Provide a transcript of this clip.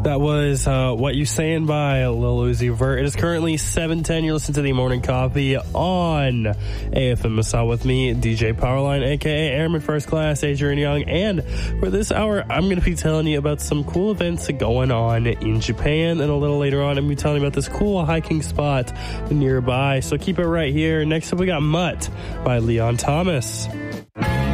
That was What You Saying by Lil Uzi Vert. It is currently 7:10. You're listening to the Morning Coffee on AFM Massaw with me, DJ Powerline, a.k.a. Airman First Class, Adrian Young. And for this hour, I'm going to be telling you about some cool events going on in Japan. And a little later on, I'm going to be telling you about this cool hiking spot nearby. So keep it right here. Next up, we got Mutt by Leon Thomas.